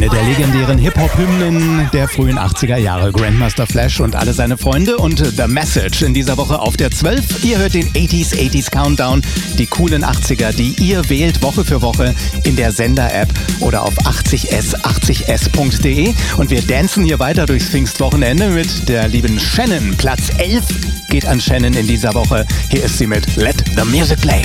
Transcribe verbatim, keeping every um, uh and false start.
Eine der legendären Hip-Hop-Hymnen der frühen achtziger Jahre. Grandmaster Flash und alle seine Freunde und The Message in dieser Woche auf der zwölf. Ihr hört den achtziger achtziger Countdown, die coolen achtziger, die ihr wählt Woche für Woche in der Sender-App oder auf achtzig s achtzig s punkt de. Und wir dancen hier weiter durchs Pfingstwochenende mit der lieben Shannon. Platz elf geht an Shannon in dieser Woche. Hier ist sie mit Let the Music Play.